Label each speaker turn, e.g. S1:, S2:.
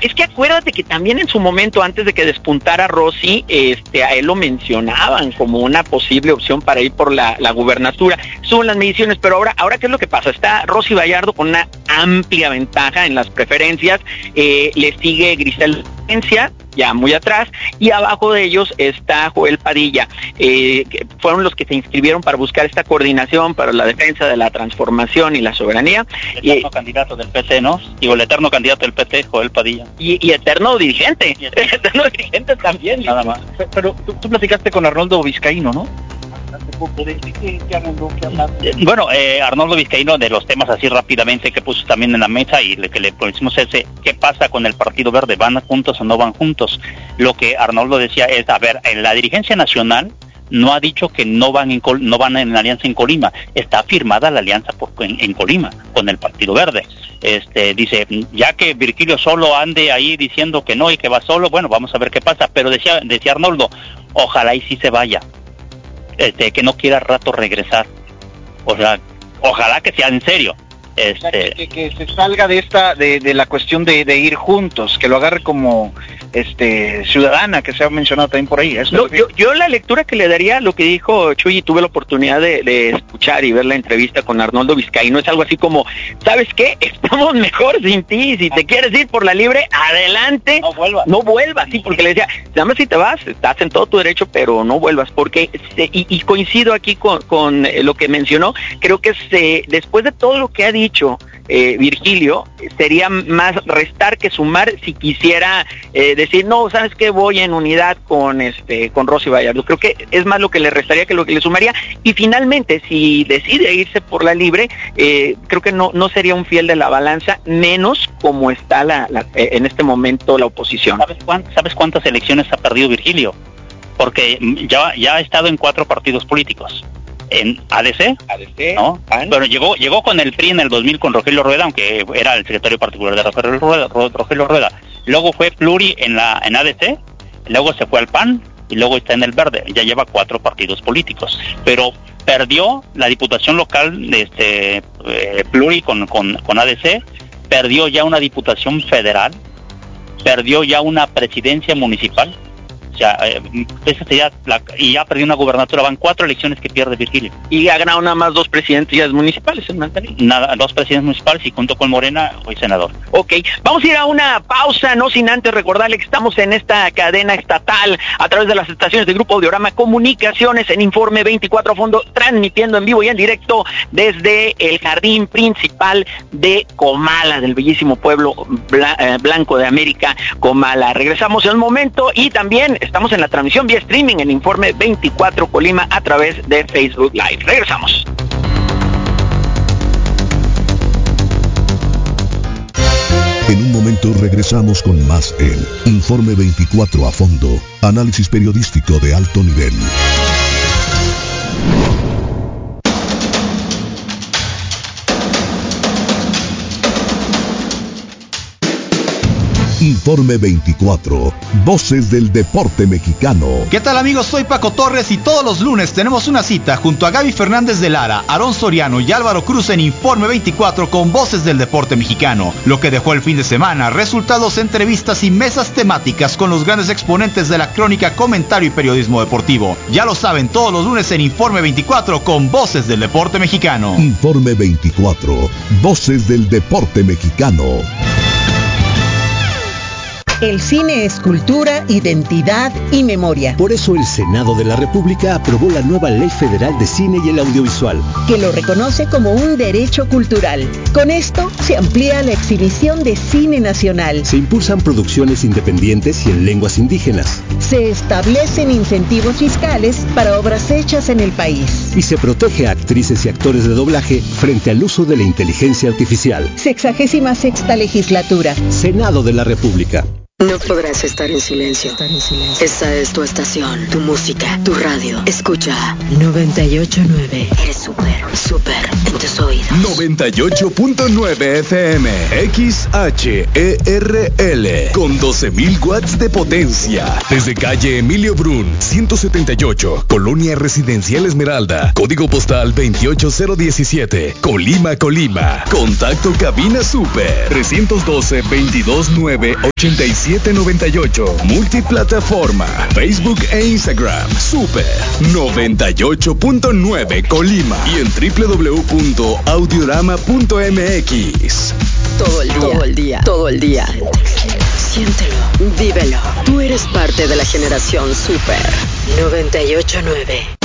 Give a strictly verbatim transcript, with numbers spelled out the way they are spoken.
S1: es que acuérdate que también en su momento, antes de que despuntara Rossi, este, a él lo mencionaban como una posible opción para ir por la, la gubernatura. Son las mediciones, pero ahora, ahora ¿qué es lo que pasa? Está Rosy Bayardo con una amplia ventaja en las preferencias, eh, le sigue Griselda Valencia, ya muy atrás, y abajo de ellos está Joel Padilla, eh, que fueron los que se inscribieron para buscar esta coordinación para la defensa de la transformación y la soberanía.
S2: El eterno y, candidato del P T, ¿no? Digo, el eterno candidato del P T, Joel Padilla.
S1: Y, y eterno dirigente, y eterno, eterno dirigente también.
S2: Nada más.
S3: Pero, pero tú, tú platicaste con Arnoldo Vizcaíno, ¿no?
S2: Bueno, eh, Arnoldo Vizcaíno, de los temas así rápidamente que puso también en la mesa y le, que le pusimos ese, ¿qué pasa con el Partido Verde? ¿Van juntos o no van juntos? Lo que Arnoldo decía es, a ver, en la dirigencia nacional no ha dicho que no van en no van en alianza en Colima, está firmada la alianza por, en, en Colima con el Partido Verde. Este dice, ya que Virgilio solo ande ahí diciendo que no y que va solo, bueno, vamos a ver qué pasa, pero decía decía Arnoldo, ojalá y sí se vaya. Este, que no quiera rato regresar, o sea, ojalá que sea en serio. Este...
S3: Que, que, que se salga de esta, de, de la cuestión de, de ir juntos, que lo agarre como este ciudadana, que se ha mencionado también por ahí.
S1: No, yo, yo la lectura que le daría a lo que dijo Chuy, y tuve la oportunidad de, de escuchar y ver la entrevista con Arnoldo Vizcaíno, es algo así como, ¿sabes qué? Estamos mejor sin ti, si te quieres ir por la libre, adelante,
S2: no vuelvas,
S1: no vuelvas, sí, porque le decía, nada más si te vas, estás en todo tu derecho, pero no vuelvas, porque, y, y coincido aquí con, con lo que mencionó, creo que se, después de todo lo que ha dicho dicho eh, Virgilio, sería más restar que sumar si quisiera eh, decir, no, ¿sabes qué? Voy en unidad con este con Rosy Bayardo. Creo que es más lo que le restaría que lo que le sumaría. Y finalmente, si decide irse por la libre, eh, creo que no, no sería un fiel de la balanza, menos como está la, la, eh, en este momento la oposición.
S2: ¿Sabes, cuán, ¿Sabes cuántas elecciones ha perdido Virgilio? Porque ya, ya ha estado en cuatro partidos políticos. En A D C,
S1: A D C,
S2: ¿no? Pero llegó llegó con el P R I en el dos mil con Rogelio Rueda, aunque era el secretario particular de Rogelio Rueda, Rogelio Rueda. Luego fue Pluri en la en A D C, luego se fue al P A N y luego está en el Verde. Ya lleva cuatro partidos políticos, pero perdió la diputación local de este eh, Pluri con, con con A D C, perdió ya una diputación federal, perdió ya una presidencia municipal. O sea, eh, esa sería la, y ya perdió una gubernatura. Van cuatro elecciones que pierde Virgilio.
S1: Y ha ganado nada más dos presidencias municipales en Manzanillo.
S2: Nada, dos presidentes municipales y junto con Morena, hoy senador.
S1: Ok, vamos a ir a una pausa, no sin antes recordarle que estamos en esta cadena estatal a través de las estaciones de Grupo Audiorama Comunicaciones en Informe veinticuatro a fondo, transmitiendo en vivo y en directo desde el jardín principal de Comala, del bellísimo pueblo bla, eh, blanco de América, Comala. Regresamos en un momento y también estamos en la transmisión vía streaming en Informe veinticuatro Colima a través de Facebook Live. Regresamos.
S4: En un momento regresamos con más en Informe veinticuatro a fondo, análisis periodístico de alto nivel. Informe veinticuatro, voces del deporte mexicano.
S5: ¿Qué tal, amigos? Soy Paco Torres y todos los lunes tenemos una cita junto a Gaby Fernández de Lara, Aarón Soriano y Álvaro Cruz en Informe veinticuatro con voces del deporte mexicano. Lo que dejó el fin de semana, resultados, entrevistas y mesas temáticas con los grandes exponentes de la crónica, comentario y periodismo deportivo. Ya lo saben, todos los lunes en Informe veinticuatro con voces del deporte mexicano.
S4: Informe veinticuatro, voces del deporte mexicano.
S6: El cine es cultura, identidad y memoria.
S7: Por eso el Senado de la República aprobó la nueva Ley Federal de Cine y el Audiovisual,
S6: que lo reconoce como un derecho cultural. Con esto se amplía la exhibición de cine nacional.
S7: Se impulsan producciones independientes y en lenguas indígenas.
S6: Se establecen incentivos fiscales para obras hechas en el país.
S7: Y se protege a actrices y actores de doblaje frente al uso de la inteligencia artificial.
S6: Sexagésima sexta legislatura.
S7: Senado de la República.
S8: No podrás estar en silencio. Esta es tu estación, tu música, tu radio. Escucha noventa y ocho punto nueve. Eres súper, súper en tus oídos.
S9: noventa y ocho punto nueve F M, X H E R L, con doce mil watts de potencia. Desde calle Emilio Brun, ciento setenta y ocho, Colonia Residencial Esmeralda, código postal veintiocho cero diecisiete, Colima, Colima. Contacto cabina super, trescientos doce, veintidós nueve, ochenta y siete noventa y ocho. Multiplataforma, Facebook e Instagram, Super noventa y ocho punto nueve Colima y en doble u doble u doble u punto audiorama punto m x.
S8: Todo el día, todo el día, todo el día. Siéntelo, vívelo. Tú eres parte de la generación Super noventa y ocho punto nueve.